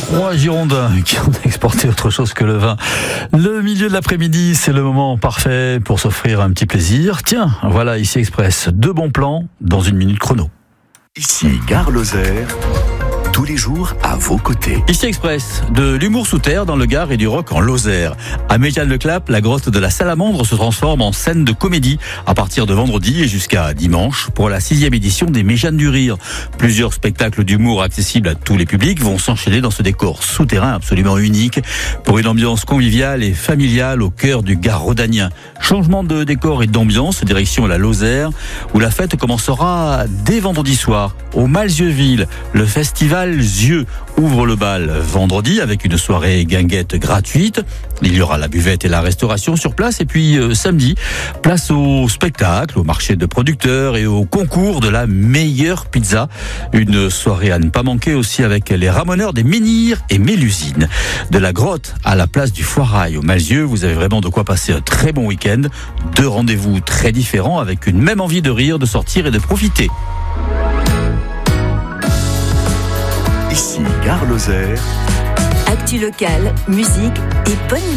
3 Girondins qui ont exporté autre chose que le vin. Le milieu de l'après-midi, c'est le moment parfait pour s'offrir un petit plaisir. Tiens, voilà Ici Express, 2 bons plans dans 1 minute chrono. Ici Gare Lozère, tous les jours à vos côtés. Ici Express, de l'humour sous terre dans le Gard et du rock en Lozère. À Mézières-le-Clap, la grotte de la Salamandre se transforme en scène de comédie à partir de vendredi et jusqu'à dimanche pour la 6e édition des Méjanes du Rire. Plusieurs spectacles d'humour accessibles à tous les publics vont s'enchaîner dans ce décor souterrain absolument unique pour une ambiance conviviale et familiale au cœur du Gard rhodanien. Changement de décor et d'ambiance, direction la Lozère où la fête commencera dès vendredi soir au Malzieuxville. Le festival Zieux ouvre le bal vendredi avec une soirée guinguette gratuite. Il y aura la buvette et la restauration sur place. Et puis samedi, place au spectacle, au marché de producteurs et au concours de la meilleure pizza. Une soirée à ne pas manquer aussi avec les ramoneurs des Menhirs et Mélusine. De la grotte à la place du Foirail au Malzieux, vous avez vraiment de quoi passer un très bon week-end. 2 rendez-vous très différents avec une même envie de rire, de sortir et de profiter. Ici Gare Lozère. Actu locale, musique et bonne